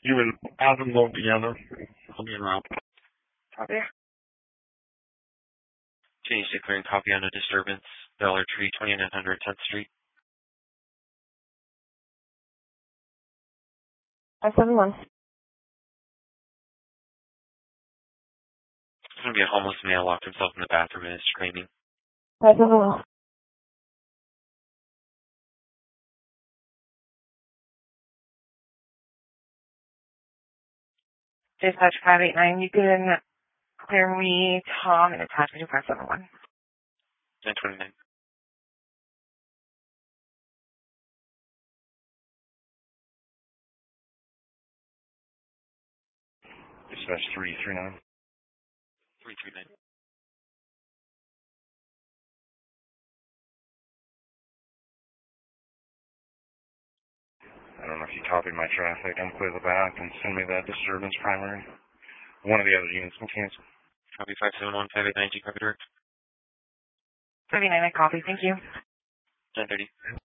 You and Adam load together. I'll be around. Copy. Change declaring copy on a disturbance. Dollar Tree, 2900 10th Street. 571. There's going to be a homeless male locked himself in the bathroom and is screaming. 571. Dispatch 589, you can clear me, Tom, and attach me to 571. 1029. Dispatch 339. 339. I don't know if you copied my traffic. Unclear the back and send me that disturbance primary. One of the other units can cancel. Copy 571 589, copy direct. 39, I copy. Thank you. 1030.